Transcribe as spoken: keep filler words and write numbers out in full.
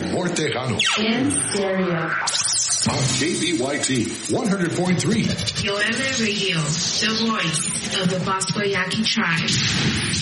Amor Tejano. In stereo. On K B Y T one hundred point three. Yoeme Radio, the voice of the Bosco Yaqui tribe.